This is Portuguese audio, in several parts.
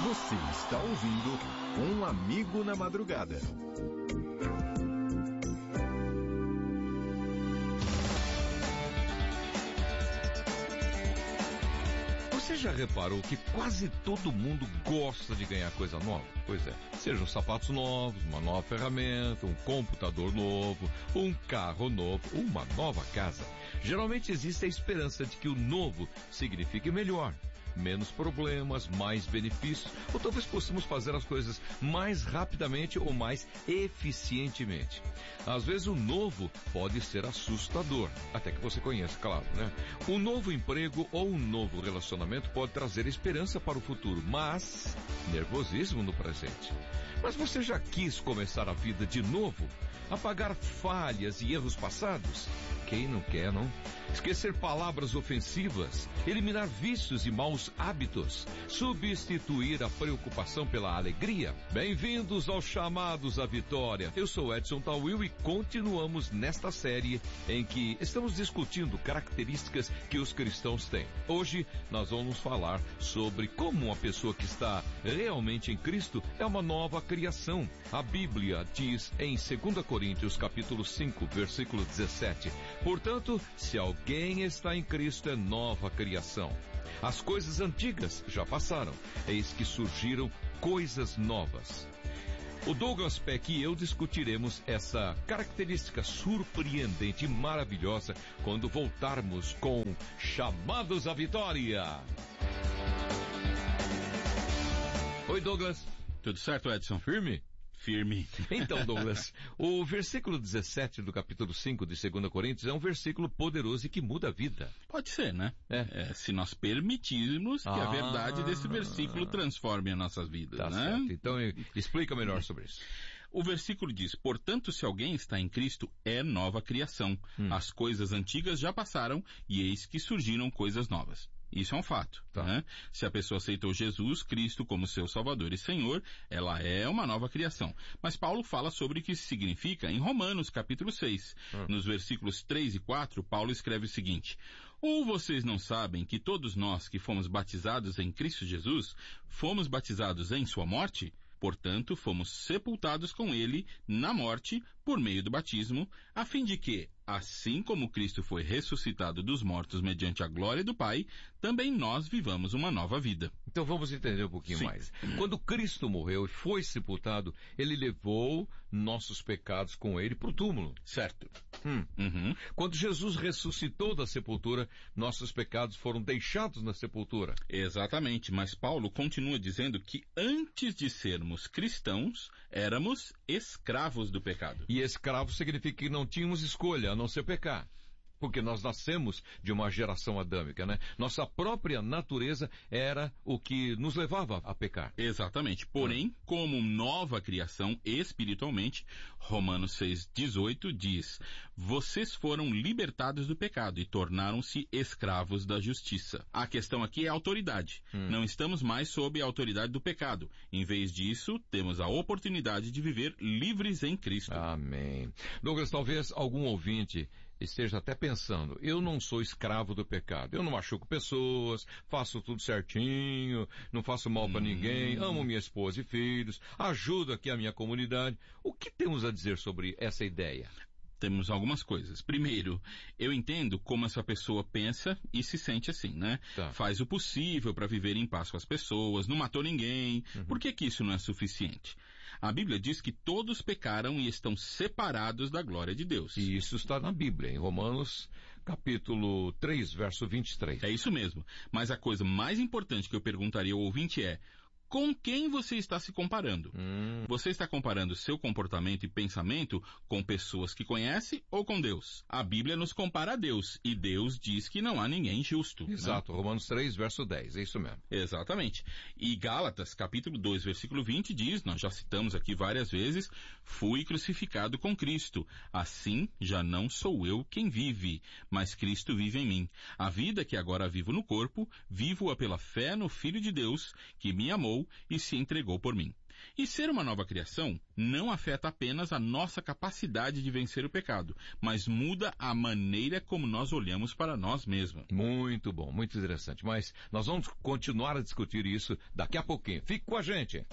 Você está ouvindo Um Amigo na Madrugada. Você já reparou que quase todo mundo gosta de ganhar coisa nova? Pois é, sejam sapatos novos, uma nova ferramenta, um computador novo, um carro novo, uma nova casa. Geralmente existe a esperança de que o novo signifique melhor, menos problemas, mais benefícios, ou talvez possamos fazer as coisas mais rapidamente ou mais eficientemente. Às vezes o novo pode ser assustador, até que você conheça, claro, né? Um novo emprego ou um novo relacionamento pode trazer esperança para o futuro, mas nervosismo no presente. Mas você já quis começar a vida de novo? Apagar falhas e erros passados? Quem não quer, não? Esquecer palavras ofensivas, eliminar vícios e maus hábitos, substituir a preocupação pela alegria. Bem-vindos aos Chamados à Vitória. Eu sou Edson Tawil e continuamos nesta série em que estamos discutindo características que os cristãos têm. Hoje nós vamos falar sobre como uma pessoa que está realmente em Cristo é uma nova criação. A Bíblia diz em 2 Coríntios capítulo 5, versículo 17, portanto, se alguém está em Cristo, é nova criação. As coisas antigas já passaram, eis que surgiram coisas novas. O Douglas Peck e eu discutiremos essa característica surpreendente e maravilhosa quando voltarmos com Chamados à Vitória. Oi, Douglas. Tudo certo, Edson? Firme? Firme. Então, Douglas, o versículo 17 do capítulo 5 de 2 Coríntios é um versículo poderoso e que muda a vida. Pode ser, né? Se nós permitirmos que a verdade desse versículo transforme as nossas vidas, tá, né? Certo. Então, explica melhor sobre isso. O versículo diz, portanto, se alguém está em Cristo, é nova criação. As coisas antigas já passaram e eis que surgiram coisas novas. Isso é um fato, tá, né? Se a pessoa aceitou Jesus Cristo como seu Salvador e Senhor, ela é uma nova criação. Mas Paulo fala sobre o que isso significa em Romanos capítulo 6. Nos versículos 3 e 4, Paulo escreve o seguinte, ou vocês não sabem que todos nós que fomos batizados em Cristo Jesus, fomos batizados em sua morte? Portanto, fomos sepultados com ele na morte por meio do batismo, a fim de que, assim como Cristo foi ressuscitado dos mortos mediante a glória do Pai, também nós vivamos uma nova vida. Então vamos entender um pouquinho mais. Quando Cristo morreu e foi sepultado, ele levou nossos pecados com ele para o túmulo. Certo. Quando Jesus ressuscitou da sepultura, nossos pecados foram deixados na sepultura. Exatamente, mas Paulo continua dizendo que antes de sermos cristãos, éramos escravos do pecado. E escravo significa que não tínhamos escolha a não ser pecar. Porque nós nascemos de uma geração adâmica, né? Nossa própria natureza era o que nos levava a pecar. Exatamente. Porém, como nova criação espiritualmente, Romanos 6,18 diz, vocês foram libertados do pecado e tornaram-se escravos da justiça. A questão aqui é a autoridade. Não estamos mais sob a autoridade do pecado. Em vez disso, temos a oportunidade de viver livres em Cristo. Amém. Douglas, talvez algum ouvinte esteja até pensando, eu não sou escravo do pecado, eu não machuco pessoas, faço tudo certinho, não faço mal para ninguém, amo minha esposa e filhos, ajudo aqui a minha comunidade. O que temos a dizer sobre essa ideia? Temos algumas coisas. Primeiro, eu entendo como essa pessoa pensa e se sente assim, né? Tá. Faz o possível para viver em paz com as pessoas, não matou ninguém. Por que isso não é suficiente? A Bíblia diz que todos pecaram e estão separados da glória de Deus. E isso está na Bíblia, em Romanos capítulo 3, verso 23. É isso mesmo. Mas a coisa mais importante que eu perguntaria ao ouvinte é, com quem você está se comparando? Você está comparando seu comportamento e pensamento com pessoas que conhece ou com Deus? A Bíblia nos compara a Deus, e Deus diz que não há ninguém justo. Exato, né? Romanos 3, verso 10, é isso mesmo. Exatamente. E Gálatas, capítulo 2, versículo 20 diz, nós já citamos aqui várias vezes, fui crucificado com Cristo. Assim, já não sou eu quem vive, mas Cristo vive em mim. A vida que agora vivo no corpo, vivo-a pela fé no Filho de Deus, que me amou e se entregou por mim. E ser uma nova criação não afeta apenas a nossa capacidade de vencer o pecado, mas muda a maneira como nós olhamos para nós mesmos. Muito bom, muito interessante. Mas nós vamos continuar a discutir isso daqui a pouquinho. Fique com a gente.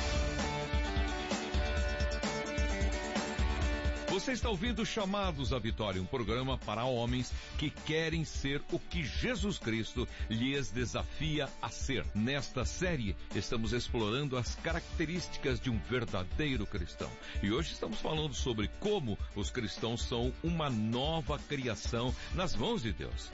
Você está ouvindo Chamados à Vitória, um programa para homens que querem ser o que Jesus Cristo lhes desafia a ser. Nesta série, estamos explorando as características de um verdadeiro cristão. E hoje estamos falando sobre como os cristãos são uma nova criação nas mãos de Deus.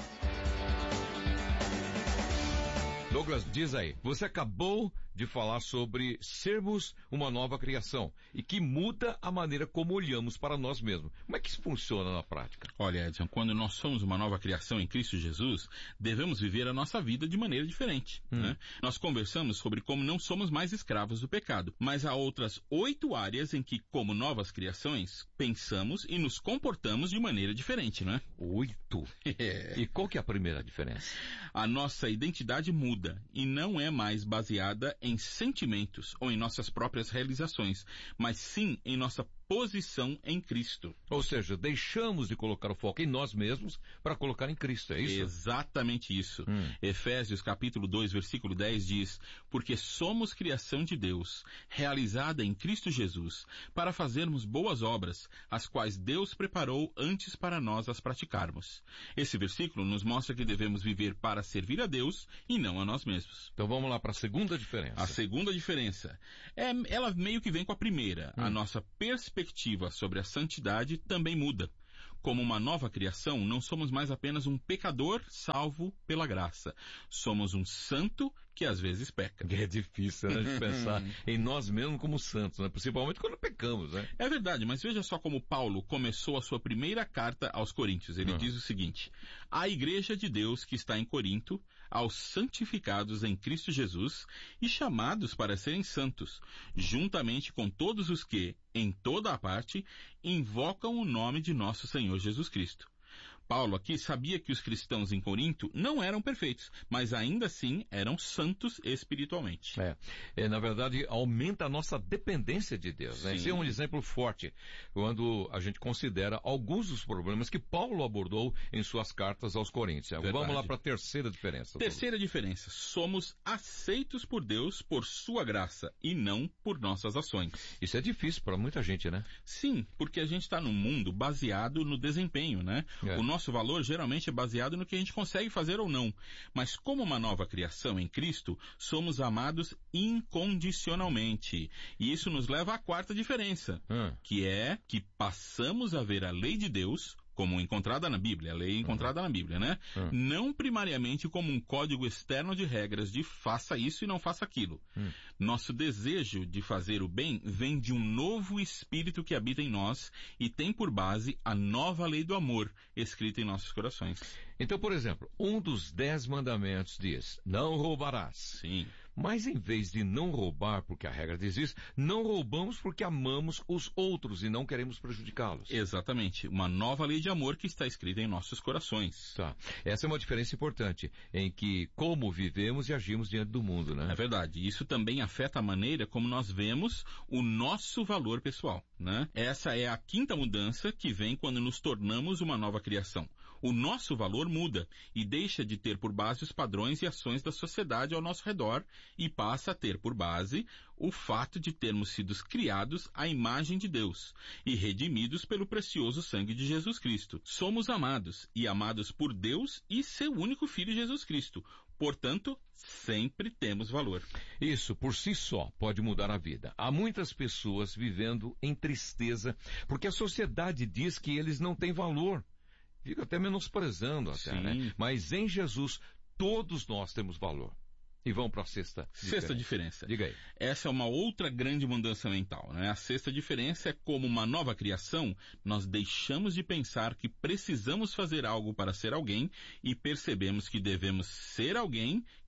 Douglas, diz aí, você acabou de falar sobre sermos uma nova criação e que muda a maneira como olhamos para nós mesmos. Como é que isso funciona na prática? Olha, Edson, quando nós somos uma nova criação em Cristo Jesus, devemos viver a nossa vida de maneira diferente. Né? Nós conversamos sobre como não somos mais escravos do pecado, mas há outras 8 áreas em que, como novas criações, pensamos e nos comportamos de maneira diferente, não é? 8? E qual que é a primeira diferença? A nossa identidade muda e não é mais baseada em sentimentos ou em nossas próprias realizações, mas sim em nossa posição em Cristo. Ou seja, deixamos de colocar o foco em nós mesmos para colocar em Cristo, é isso? Exatamente isso. Efésios capítulo 2, versículo 10 diz: porque somos criação de Deus, realizada em Cristo Jesus, para fazermos boas obras, as quais Deus preparou antes para nós as praticarmos. Esse versículo nos mostra que devemos viver para servir a Deus e não a nós mesmos. Então vamos lá para a segunda diferença. A segunda diferença, ela meio que vem com a primeira. A nossa perspectiva sobre a santidade também muda. Como uma nova criação, não somos mais apenas um pecador salvo pela graça. Somos um santo que às vezes peca. É difícil, né, de pensar em nós mesmos como santos, né? Principalmente quando pecamos, né? É verdade, mas veja só como Paulo começou a sua primeira carta aos Coríntios. Ele diz o seguinte: a igreja de Deus que está em Corinto, aos santificados em Cristo Jesus e chamados para serem santos, juntamente com todos os que, em toda a parte, invocam o nome de nosso Senhor Jesus Cristo. Paulo aqui sabia que os cristãos em Corinto não eram perfeitos, mas ainda assim eram santos espiritualmente. Na verdade, aumenta a nossa dependência de Deus. Né? Esse é um exemplo forte quando a gente considera alguns dos problemas que Paulo abordou em suas cartas aos Coríntios. Verdade. Vamos lá para a terceira diferença. Terceira diferença. Somos aceitos por Deus por sua graça e não por nossas ações. Isso é difícil para muita gente, né? Sim, porque a gente está num mundo baseado no desempenho, né? O nosso valor geralmente é baseado no que a gente consegue fazer ou não. Mas como uma nova criação em Cristo, somos amados incondicionalmente. E isso nos leva à quarta diferença, que é que passamos a ver a lei de Deus como encontrada na Bíblia, a lei encontrada na Bíblia, né? Não primariamente como um código externo de regras de faça isso e não faça aquilo. Nosso desejo de fazer o bem vem de um novo espírito que habita em nós e tem por base a nova lei do amor escrita em nossos corações. Então, por exemplo, um dos 10 mandamentos diz: não roubarás. Sim. Mas em vez de não roubar, porque a regra diz isso, não roubamos porque amamos os outros e não queremos prejudicá-los. Exatamente. Uma nova lei de amor que está escrita em nossos corações. Tá. Essa é uma diferença importante em que como vivemos e agimos diante do mundo, né? É verdade. Isso também afeta a maneira como nós vemos o nosso valor pessoal, né? Essa é a quinta mudança que vem quando nos tornamos uma nova criação. O nosso valor muda e deixa de ter por base os padrões e ações da sociedade ao nosso redor e passa a ter por base o fato de termos sido criados à imagem de Deus e redimidos pelo precioso sangue de Jesus Cristo. Somos amados e amados por Deus e seu único Filho Jesus Cristo. Portanto, sempre temos valor. Isso, por si só, pode mudar a vida. Há muitas pessoas vivendo em tristeza porque a sociedade diz que eles não têm valor. Fica até menosprezando até, né? Mas em Jesus, todos nós temos valor. E vamos para a sexta diferença. Diga aí. Essa é uma outra grande mudança mental, né? A sexta diferença é como uma nova criação, nós deixamos de pensar que precisamos fazer algo para ser alguém e percebemos que devemos ser alguém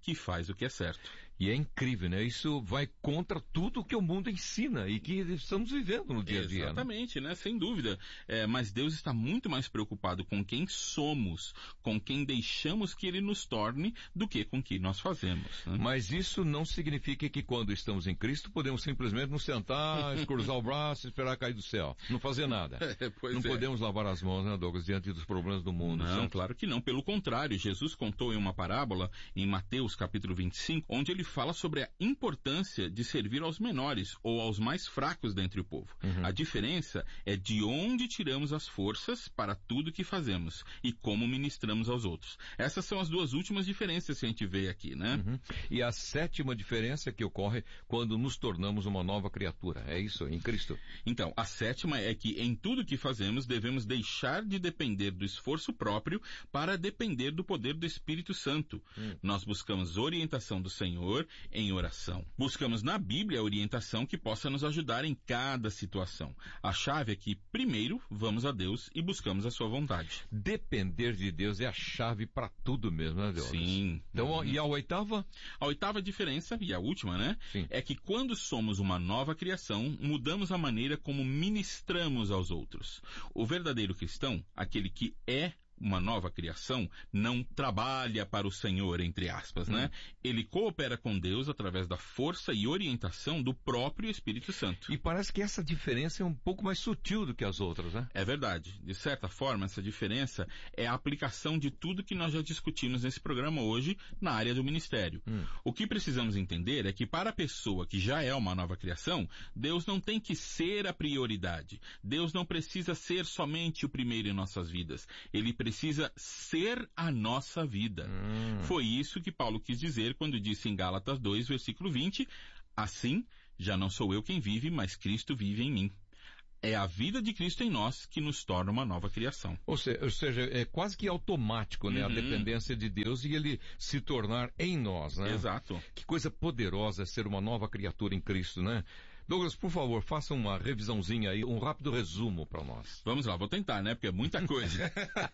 que faz o que é certo. E é incrível, né? Isso vai contra tudo que o mundo ensina e que estamos vivendo no dia a dia. Exatamente, né? Sem dúvida. Mas Deus está muito mais preocupado com quem somos, com quem deixamos que Ele nos torne, do que com o que nós fazemos. Né? Mas isso não significa que quando estamos em Cristo podemos simplesmente nos sentar, cruzar o braço e esperar cair do céu. Não fazer nada. Não podemos lavar as mãos, né, Douglas, diante dos problemas do mundo. Não, certo? Claro que não. Pelo contrário, Jesus contou em uma parábola, em Mateus capítulo 25, onde ele fala sobre a importância de servir aos menores ou aos mais fracos dentre o povo. A diferença é de onde tiramos as forças para tudo que fazemos e como ministramos aos outros. Essas são as duas últimas diferenças que a gente vê aqui, né? E a sétima diferença que ocorre quando nos tornamos uma nova criatura. É isso, em Cristo. Então, a sétima é que em tudo que fazemos devemos deixar de depender do esforço próprio para depender do poder do Espírito Santo. Nós buscamos orientação do Senhor em oração. Buscamos na Bíblia a orientação que possa nos ajudar em cada situação. A chave é que, primeiro, vamos a Deus e buscamos a sua vontade. Depender de Deus é a chave para tudo mesmo, né, Deus? Sim. Então, e a oitava? A oitava diferença, e a última, né? Sim. É que quando somos uma nova criação, mudamos a maneira como ministramos aos outros. O verdadeiro cristão, aquele que é uma nova criação, não trabalha para o Senhor, entre aspas, né? Ele coopera com Deus através da força e orientação do próprio Espírito Santo. E parece que essa diferença é um pouco mais sutil do que as outras, né? É verdade. De certa forma, essa diferença é a aplicação de tudo que nós já discutimos nesse programa hoje na área do ministério. O que precisamos entender é que para a pessoa que já é uma nova criação, Deus não tem que ser a prioridade. Deus não precisa ser somente o primeiro em nossas vidas. Ele precisa ser a nossa vida. Foi isso que Paulo quis dizer quando disse em Gálatas 2, versículo 20, assim, já não sou eu quem vive, mas Cristo vive em mim. É a vida de Cristo em nós que nos torna uma nova criação. Ou seja, é quase que automático, né? A dependência de Deus e Ele se tornar em nós, né? Exato. Que coisa poderosa é ser uma nova criatura em Cristo, né? Douglas, por favor, faça uma revisãozinha aí, um rápido resumo para nós. Vamos lá, vou tentar, né? Porque é muita coisa.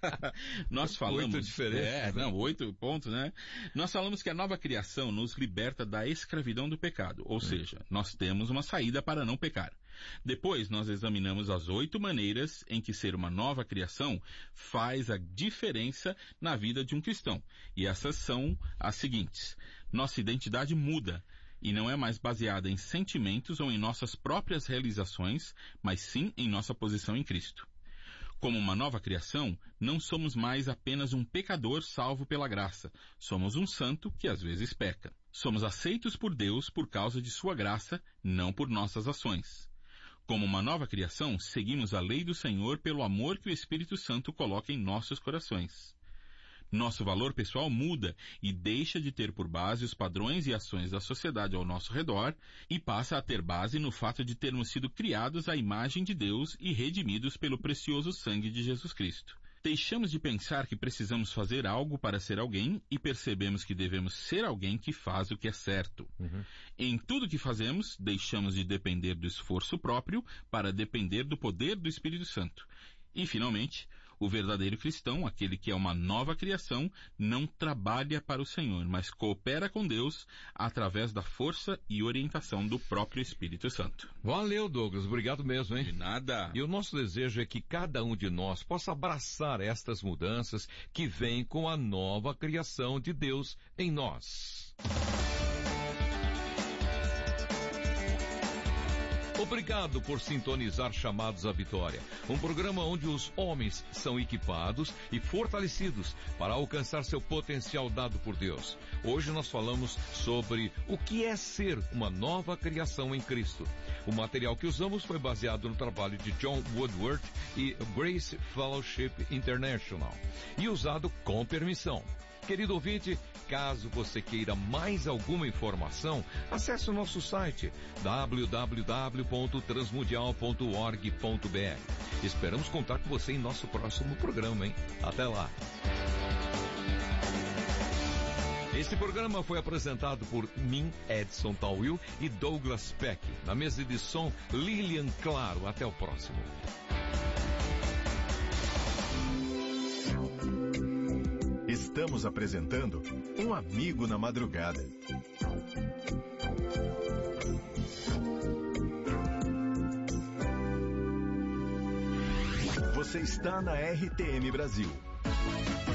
Nós falamos... 8 diferentes. 8 pontos, né? Nós falamos que a nova criação nos liberta da escravidão do pecado. Ou seja, nós temos uma saída para não pecar. Depois, nós examinamos as 8 maneiras em que ser uma nova criação faz a diferença na vida de um cristão. E essas são as seguintes. Nossa identidade muda. E não é mais baseada em sentimentos ou em nossas próprias realizações, mas sim em nossa posição em Cristo. Como uma nova criação, não somos mais apenas um pecador salvo pela graça. Somos um santo que às vezes peca. Somos aceitos por Deus por causa de sua graça, não por nossas ações. Como uma nova criação, seguimos a lei do Senhor pelo amor que o Espírito Santo coloca em nossos corações. Nosso valor pessoal muda e deixa de ter por base os padrões e ações da sociedade ao nosso redor e passa a ter base no fato de termos sido criados à imagem de Deus e redimidos pelo precioso sangue de Jesus Cristo. Deixamos de pensar que precisamos fazer algo para ser alguém e percebemos que devemos ser alguém que faz o que é certo. Em tudo que fazemos, deixamos de depender do esforço próprio para depender do poder do Espírito Santo. E, finalmente, o verdadeiro cristão, aquele que é uma nova criação, não trabalha para o Senhor, mas coopera com Deus através da força e orientação do próprio Espírito Santo. Valeu, Douglas. Obrigado mesmo, hein? De nada. E o nosso desejo é que cada um de nós possa abraçar estas mudanças que vêm com a nova criação de Deus em nós. Obrigado por sintonizar Chamados à Vitória, um programa onde os homens são equipados e fortalecidos para alcançar seu potencial dado por Deus. Hoje nós falamos sobre o que é ser uma nova criação em Cristo. O material que usamos foi baseado no trabalho de John Woodward e Grace Fellowship International e usado com permissão. Querido ouvinte, caso você queira mais alguma informação, acesse o nosso site www.transmundial.org.br. Esperamos contar com você em nosso próximo programa, hein? Até lá! Este programa foi apresentado por mim, Edson Tawil e Douglas Peck. Na mesa de som, Lilian Claro. Até o próximo. Estamos apresentando Um Amigo na Madrugada. Você está na RTM Brasil.